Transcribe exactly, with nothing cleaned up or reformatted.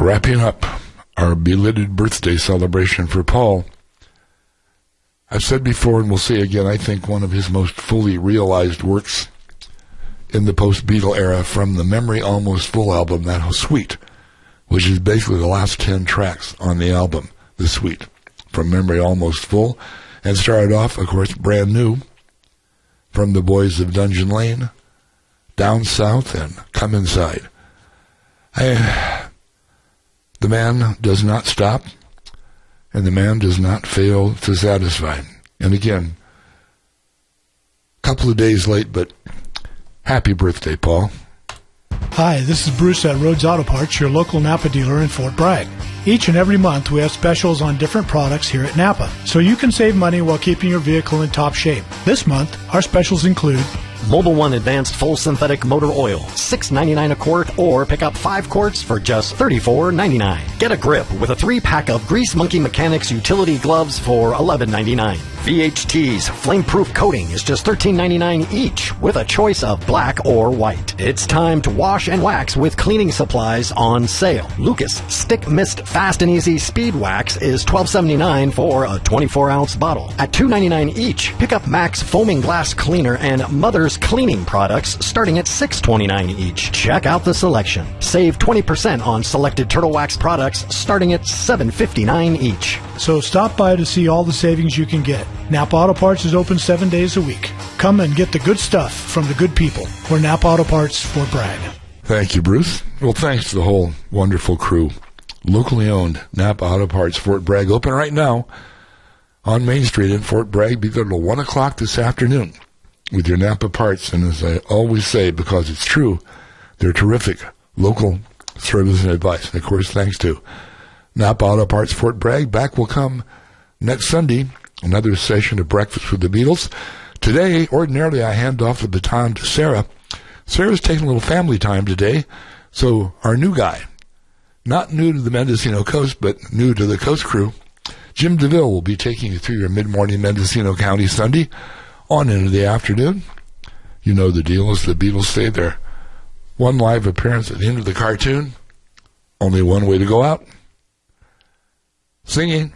Wrapping up our belated birthday celebration for Paul. I've said before and will say again, I think one of his most fully realized works in the post-Beatle era, from the Memory Almost Full album, that Suite, which is basically the last ten tracks on the album, the Suite, from Memory Almost Full, and started off, of course, brand new, from the Boys of Dungeon Lane, Down South, and Come Inside. I, the man does not stop, and the man does not fail to satisfy. And again, a couple of days late, but happy birthday, Paul. Hi, this is Bruce at Rhodes Auto Parts, your local Napa dealer in Fort Bragg. Each and every month we have specials on different products here at Napa, so you can save money while keeping your vehicle in top shape. This month, our specials include Mobil One Advanced Full Synthetic Motor Oil, six ninety-nine a quart, or pick up five quarts for just thirty-four ninety-nine. Get a grip with a three-pack of Grease Monkey Mechanics utility gloves for eleven ninety-nine. V H T's flame-proof coating is just thirteen ninety-nine each, with a choice of black or white. It's time to wash and wax with cleaning supplies on sale. Lucas Stick Mist Fast and Easy Speed Wax is twelve seventy-nine for a twenty-four ounce bottle. At two ninety-nine each, pick up Max Foaming Glass Cleaner and Mother's Cleaning products starting at six twenty-nine each. Check out the selection. Save twenty percent on selected Turtle Wax products starting at seven fifty-nine each. So stop by to see all the savings you can get. Napa Auto Parts is open seven days a week. Come and get the good stuff from the good people. We're Napa Auto Parts, Fort Bragg. Thank you, Bruce. Well, thanks to the whole wonderful crew. Locally owned Napa Auto Parts, Fort Bragg, open right now on Main Street in Fort Bragg. Be there till one o'clock this afternoon with your Napa parts. And as I always say, because it's true, they're terrific local service and advice. And, of course, thanks to Napa Auto Parts, Fort Bragg. Back will come next Sunday, another session of Breakfast with the Beatles. Today, ordinarily, I hand off the baton to Sarah. Sarah's taking a little family time today, so our new guy, not new to the Mendocino Coast, but new to the Coast crew, Jim DeVille will be taking you through your mid-morning Mendocino County Sunday on into the afternoon. You know the deal, as the Beatles say, their one live appearance at the end of the cartoon. Only one way to go out. Singing.